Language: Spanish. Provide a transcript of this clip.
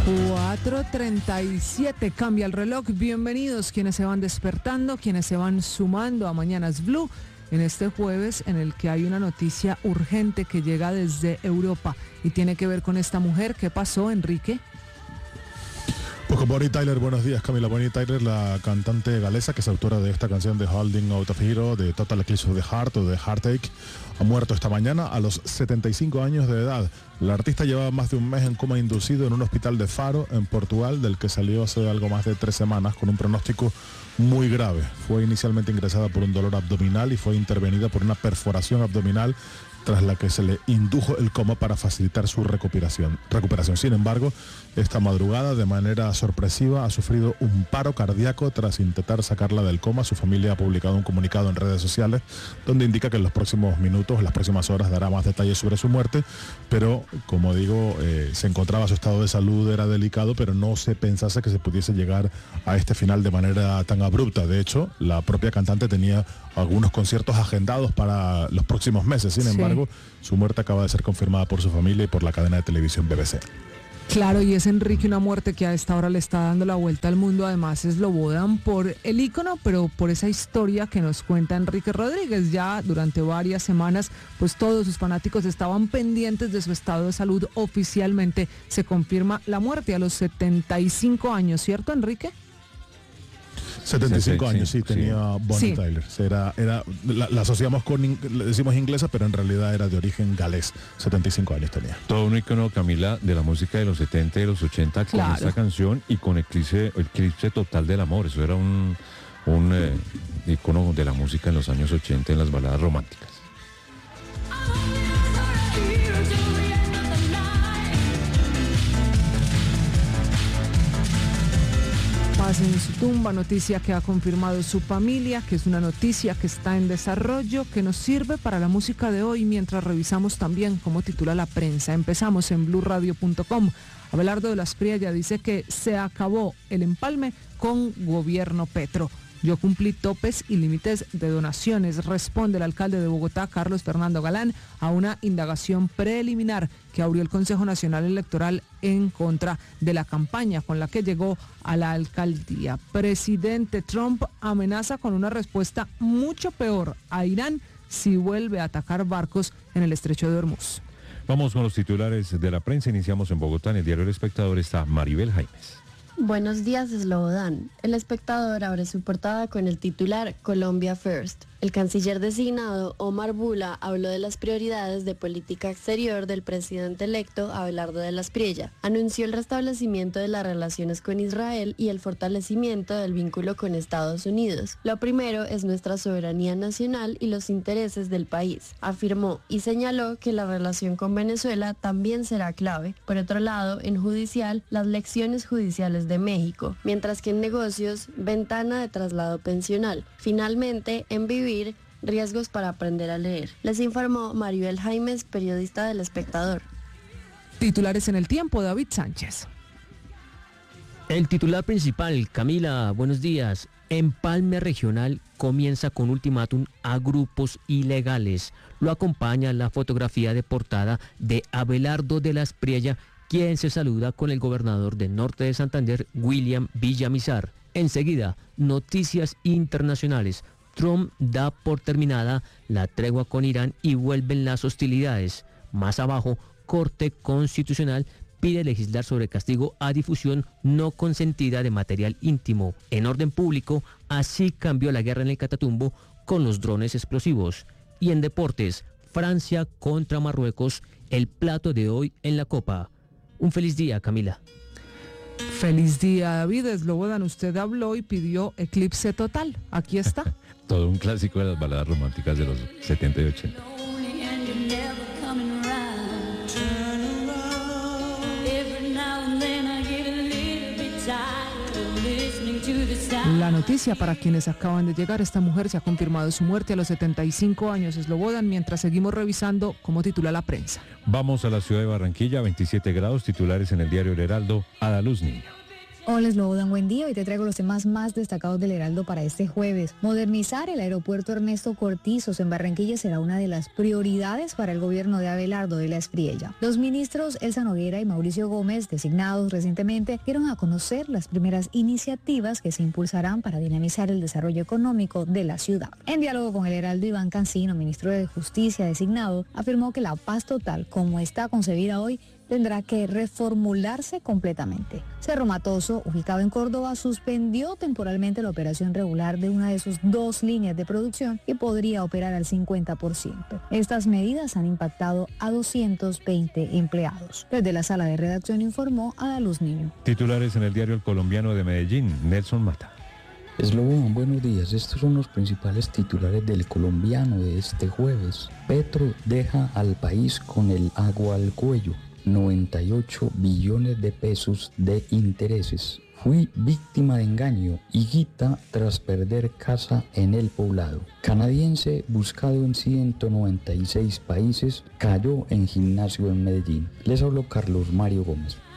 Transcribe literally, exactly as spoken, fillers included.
cuatro treinta y siete, cambia el reloj. Bienvenidos quienes se van despertando, quienes se van sumando a Mañanas Blue en este jueves en el que hay una noticia urgente que llega desde Europa y tiene que ver con esta mujer. ¿Qué pasó, Enrique? Pues con Bonnie Tyler, buenos días Camila. Bonnie Tyler, la cantante galesa que es autora de esta canción de Holding Out of Hero, de Total Eclipse of the Heart o de Heartache, ha muerto esta mañana a los setenta y cinco años de edad. La artista llevaba más de un mes en coma inducido en un hospital de Faro, en Portugal, del que salió hace algo más de tres semanas con un pronóstico muy grave. Fue inicialmente ingresada por un dolor abdominal y fue intervenida por una perforación abdominal, tras la que se le indujo el coma para facilitar su recuperación. recuperación. Sin embargo, esta madrugada, de manera sorpresiva, ha sufrido un paro cardíaco tras intentar sacarla del coma. Su familia ha publicado un comunicado en redes sociales donde indica que en los próximos minutos, en las próximas horas, dará más detalles sobre su muerte, pero, como digo, eh, se encontraba, su estado de salud era delicado, pero no se pensase que se pudiese llegar a este final de manera tan abrupta. De hecho, la propia cantante tenía algunos conciertos agendados para los próximos meses. Sin embargo, sí, su muerte acaba de ser confirmada por su familia y por la cadena de televisión B B C. Claro, y es Enrique una muerte que a esta hora le está dando la vuelta al mundo. Además, es Slobodan por el ícono, pero por esa historia que nos cuenta Enrique Rodríguez. Ya durante varias semanas, pues todos sus fanáticos estaban pendientes de su estado de salud. Oficialmente se confirma la muerte a los setenta y cinco años, ¿cierto, Enrique? setenta y cinco años, sí, sí, tenía Bonnie sí. Tyler. Era, era, la, la asociamos con, le decimos inglesa, pero en realidad era de origen galés. setenta y cinco años tenía. Todo un icono, Camila, de la música de los setenta y de los ochenta, con Claro. esta canción y con Eclipse, Eclipse Total del Amor. Eso era un, un eh, icono de la música en los años ochenta, en las baladas románticas. Paz en su tumba, noticia que ha confirmado su familia, que es una noticia que está en desarrollo, que nos sirve para la música de hoy mientras revisamos también cómo titula la prensa. Empezamos en blue radio punto com. Abelardo de las Priella dice que se acabó el empalme con gobierno Petro. Yo cumplí topes y límites de donaciones, responde el alcalde de Bogotá, Carlos Fernando Galán, a una indagación preliminar que abrió el Consejo Nacional Electoral en contra de la campaña con la que llegó a la alcaldía. Presidente Trump amenaza con una respuesta mucho peor a Irán si vuelve a atacar barcos en el estrecho de Hormuz. Vamos con los titulares de la prensa. Iniciamos en Bogotá. En el diario El Espectador está Maribel Jaimes. Buenos días, Slobodan. El Espectador abre su portada con el titular Colombia First. El canciller designado Omar Bula habló de las prioridades de política exterior del presidente electo Abelardo de las Priella. Anunció el restablecimiento de las relaciones con Israel y el fortalecimiento del vínculo con Estados Unidos. Lo primero es nuestra soberanía nacional y los intereses del país, afirmó, y señaló que la relación con Venezuela también será clave. Por otro lado, en judicial, las lecciones judiciales de México, mientras que en negocios, ventana de traslado pensional. Finalmente, en vivir, riesgos para aprender a leer. Les informó Maribel Jaimes, periodista del Espectador. Titulares en El Tiempo, David Sánchez. El titular principal, Camila, buenos días. Empalme regional comienza con ultimátum a grupos ilegales. Lo acompaña la fotografía de portada de Abelardo de las Priella, quien se saluda con el gobernador del norte de Santander, William Villamizar. Enseguida, noticias internacionales. Trump da por terminada la tregua con Irán y vuelven las hostilidades. Más abajo, Corte Constitucional pide legislar sobre castigo a difusión no consentida de material íntimo. En orden público, así cambió la guerra en el Catatumbo con los drones explosivos. Y en deportes, Francia contra Marruecos, el plato de hoy en la Copa. Un feliz día, Camila. Feliz día, David. Slobodan, usted habló y pidió Eclipse Total. Aquí está. Todo un clásico de las baladas románticas de los setenta y ochenta. La noticia para quienes acaban de llegar: esta mujer se ha confirmado su muerte a los setenta y cinco años. Slobodan, mientras seguimos revisando cómo titula la prensa. Vamos a la ciudad de Barranquilla, veintisiete grados, titulares en el diario El Heraldo, a la luz niño. Hola, Slobodan, buen día. Hoy te traigo los temas más destacados del Heraldo para este jueves. Modernizar el aeropuerto Ernesto Cortizos en Barranquilla será una de las prioridades para el gobierno de Abelardo de la Espriella. Los ministros Elsa Noguera y Mauricio Gómez, designados recientemente, dieron a conocer las primeras iniciativas que se impulsarán para dinamizar el desarrollo económico de la ciudad. En diálogo con el Heraldo, Iván Cancino, ministro de Justicia designado, afirmó que la paz total, como está concebida hoy, tendrá que reformularse completamente. Cerro Matoso, ubicado en Córdoba, suspendió temporalmente la operación regular de una de sus dos líneas de producción que podría operar al cincuenta por ciento. Estas medidas han impactado a doscientos veinte empleados. Desde la sala de redacción informó Adaluz Niño. Titulares en el diario El Colombiano de Medellín, Nelson Mata. Slobodan, buenos días. Estos son los principales titulares del Colombiano de este jueves. Petro deja al país con el agua al cuello. noventa y ocho billones de pesos de intereses. Fui víctima de engaño, higuita tras perder casa en el poblado. Canadiense buscado en ciento noventa y seis países, cayó en gimnasio en Medellín. Les habló Carlos Mario Gómez.